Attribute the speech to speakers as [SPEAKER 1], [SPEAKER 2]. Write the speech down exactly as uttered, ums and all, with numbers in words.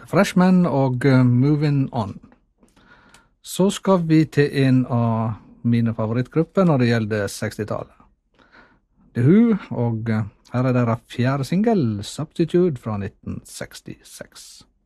[SPEAKER 1] Freshman og uh, Moving On. Så skal vi til en av mine favorittgrupper når det gjelder sekstitallet. The Who, og uh, her er deres fjerde single, Substitute fra nitten sekstiseks.